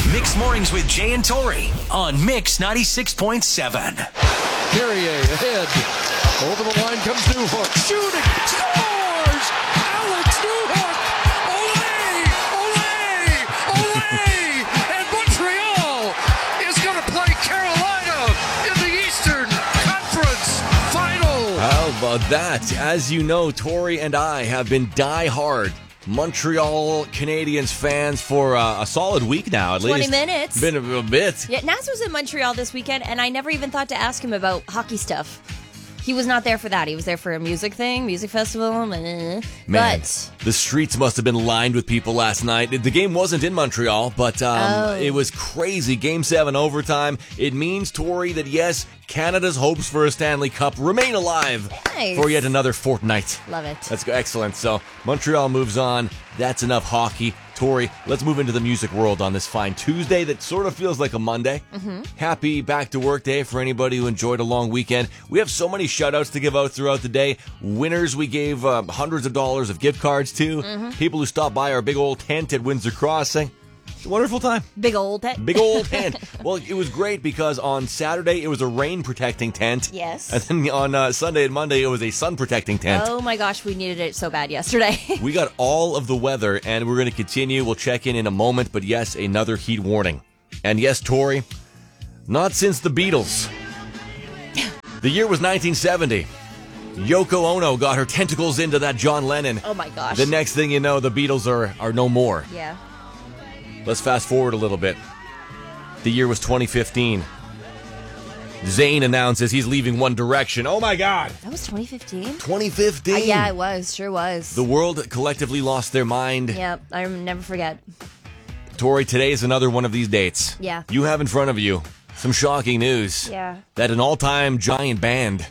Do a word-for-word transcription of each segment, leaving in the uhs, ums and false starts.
Mixed Mornings with Jay and Tori on Mix ninety-six point seven. Carrier ahead. Over the line comes Newhook. Shooting. Scores! Alex Newhook! Olé! Olé! Olé! And Montreal is going to play Carolina in the Eastern Conference Final. How about that? As you know, Tori and I have been die-hard Montreal Canadiens fans for uh, a solid week now, at twenty least. minutes. Been a, a bit. Yeah, Naz was in Montreal this weekend, and I never even thought to ask him about hockey stuff. He was not there for that. He was there for a music thing, music festival. Man, but the streets must have been lined with people last night. The game wasn't in Montreal, but um, Oh. it was crazy. Game seven overtime. It means, Tori, that yes, Canada's hopes for a Stanley Cup remain alive Nice. for yet another fortnight. love it. That's excellent. So Montreal moves on. That's enough hockey. Tori, let's move into the music world on this fine Tuesday that sort of feels like a Monday. Mm-hmm. Happy back to work day for anybody who enjoyed a long weekend. We have so many shout outs to give out throughout the day. Winners we gave uh, hundreds of dollars of gift cards to. Mm-hmm. People who stopped by our big old tent at Windsor Crossing. It's a wonderful time. Big old pet. Big old tent. Well, it was great because on Saturday it was a rain-protecting tent. Yes. And then on uh, Sunday and Monday it was a sun-protecting tent. Oh my gosh, we needed it so bad yesterday. We got all of the weather, and we're going to continue. We'll check in in a moment, but yes, another heat warning. And yes, Tori, not since the Beatles. The year was nineteen seventy. Yoko Ono got her tentacles into that John Lennon. Oh my gosh. The next thing you know, the Beatles are, are no more. Yeah. Let's fast forward a little bit. The year was twenty fifteen. Zayn announces he's leaving One Direction. Oh my God! That was twenty fifteen? twenty fifteen! Uh, yeah, it was. Sure was. The world collectively lost their mind. Yeah, I never forget. Tori, today is another one of these dates. Yeah. You have in front of you some shocking news. Yeah. That an all-time giant band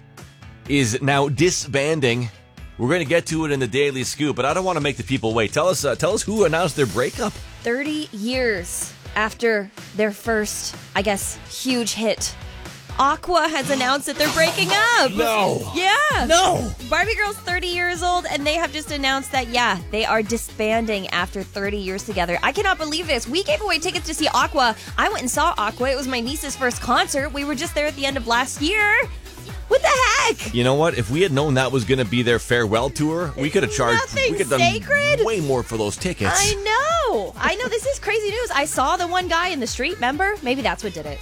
is now disbanding. We're going to get to it in the Daily Scoop, but I don't want to make the people wait. Tell us, uh, tell us who announced their breakup. thirty years after their first, I guess, huge hit, Aqua has announced that they're breaking up. No. Yeah. No. Barbie Girl's thirty years old, and they have just announced that, yeah, they are disbanding after thirty years together. I cannot believe this. We gave away tickets to see Aqua. I went and saw Aqua. It was my niece's first concert. We were just there at the end of last year. What the heck? You know what? If we had known that was going to be their farewell tour, we could have charged. Nothing we could have done sacred. way more for those tickets. I know. I know. This is crazy news. I saw the one guy in the street, remember? Maybe that's what did it.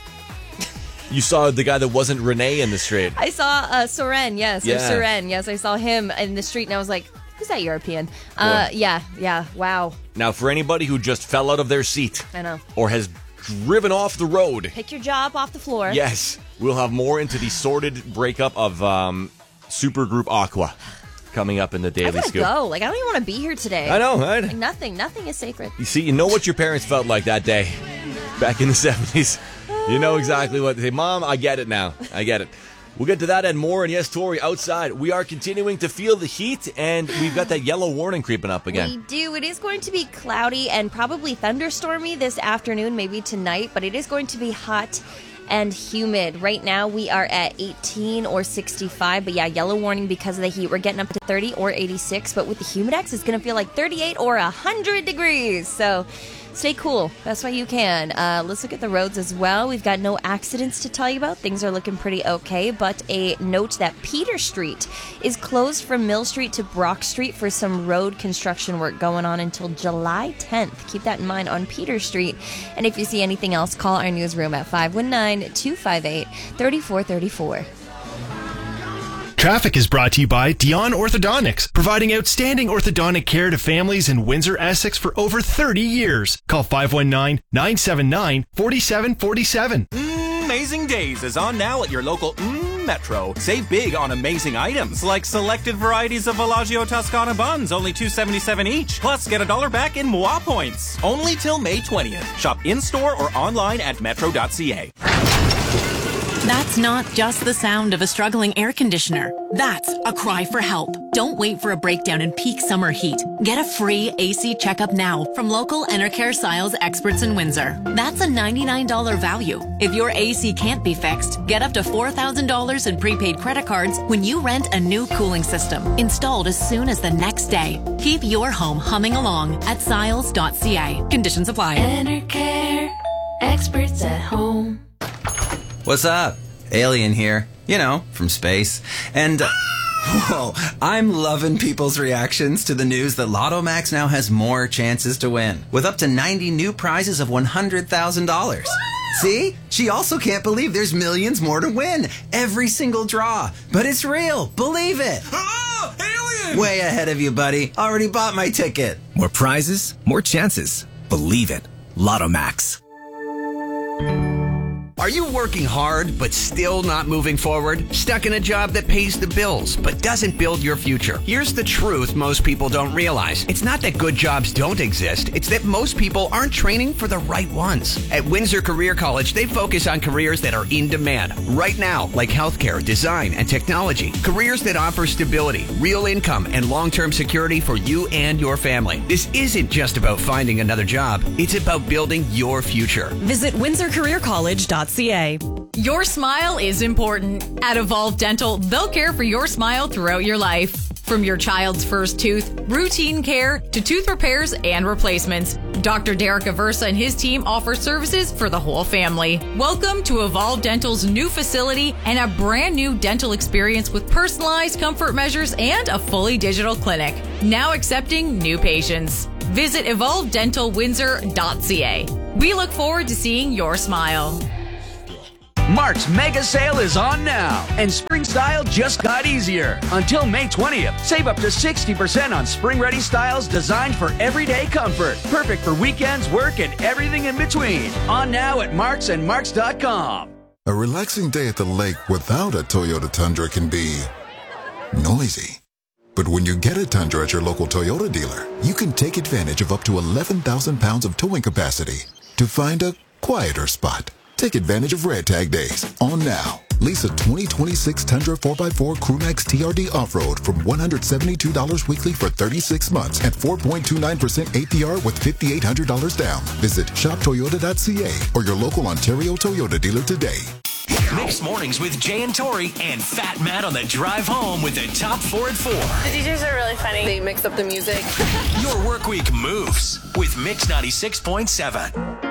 You saw the guy that wasn't Renee in the street. I saw uh, Soren, yes. Or Yeah. Soren, yes. I saw him in the street, and I was like, who's that European? Uh, yeah, yeah. Wow. Now, for anybody who just fell out of their seat I know. or has driven off the road, Pick your job off the floor. yes, we'll have more into the sordid breakup of um, supergroup Aqua coming up in the I Daily gotta Scoop. go. Like, I don't even want to be here today. I know, right? Like, nothing. Nothing is sacred. You see, you know what your parents felt like that day back in the seventies. You know exactly what they say. Mom, I get it now. I get it. We'll get to that and more. And yes, Tori, outside, we are continuing to feel the heat, and we've got that yellow warning creeping up again. We do. It is going to be cloudy and probably thunderstormy this afternoon, maybe tonight, but it is going to be hot and humid. Right now, we are at eighteen or sixty-five, but yeah, yellow warning because of the heat. We're getting up to thirty or eighty-six, but with the Humidex, it's going to feel like thirty-eight or one hundred degrees. So stay cool. Best way you can. Uh, let's look at the roads as well. We've got no accidents to tell you about. Things are looking pretty okay, but a note that Peter Street is closed from Mill Street to Brock Street for some road construction work going on until July tenth. Keep that in mind on Peter Street. And if you see anything else, call our newsroom at five one nine, two five eight, three four three four. Traffic is brought to you by Dion Orthodontics, providing outstanding orthodontic care to families in Windsor, Essex for over thirty years. Call five one nine, nine seven nine, four seven four seven. Mm, Amazing Days is on now at your local mm, Metro. Save big on amazing items like selected varieties of Villaggio Toscana buns, only two seventy-seven each. Plus, get a dollar back in M W A points. Only till May twentieth. Shop in-store or online at metro dot c a. That's not just the sound of a struggling air conditioner. That's a cry for help. Don't wait for a breakdown in peak summer heat. Get a free A C checkup now from local Enercare Siles experts in Windsor. That's a ninety-nine dollars value. If your A C can't be fixed, get up to four thousand dollars in prepaid credit cards when you rent a new cooling system, installed as soon as the next day. Keep your home humming along at siles dot c a. Conditions apply. Enercare. Experts at home. What's up? Alien here. You know, from space. And, uh, whoa, I'm loving people's reactions to the news that Lotto Max now has more chances to win, with up to ninety new prizes of one hundred thousand dollars. See? She also can't believe there's millions more to win. Every single draw. But it's real. Believe it. Oh, alien! Way ahead of you, buddy. Already bought my ticket. More prizes, more chances. Believe it. Lotto Max. Are you working hard but still not moving forward? Stuck in a job that pays the bills but doesn't build your future? Here's the truth most people don't realize. It's not that good jobs don't exist. It's that most people aren't training for the right ones. At Windsor Career College, they focus on careers that are in demand right now, like healthcare, design, and technology. Careers that offer stability, real income, and long-term security for you and your family. This isn't just about finding another job. It's about building your future. Visit windsor career college dot c a. Your smile is important. At Evolve Dental, they'll care for your smile throughout your life. From your child's first tooth, routine care, to tooth repairs and replacements, Doctor Derek Aversa and his team offer services for the whole family. Welcome to Evolve Dental's new facility and a brand new dental experience with personalized comfort measures and a fully digital clinic. Now accepting new patients. Visit evolve dental windsor dot c a. We look forward to seeing your smile. Mark's mega sale is on now, and spring style just got easier. Until May twentieth, save up to sixty percent on spring-ready styles designed for everyday comfort. Perfect for weekends, work, and everything in between. On now at Marks and Marks dot com. A relaxing day at the lake without a Toyota Tundra can be noisy. But when you get a Tundra at your local Toyota dealer, you can take advantage of up to eleven thousand pounds of towing capacity to find a quieter spot. Take advantage of Red Tag Days on now. Lease a twenty twenty-six Tundra four by four Crewmax T R D Off-Road from one hundred seventy-two dollars weekly for thirty-six months at four point two nine percent A P R with five thousand eight hundred dollars down. Visit shop toyota dot c a or your local Ontario Toyota dealer today. Mixed Mornings with Jay and Tori and Fat Matt on the drive home with the top four at four. The D Js are really funny. They mix up the music. Your work week moves with Mix ninety-six point seven.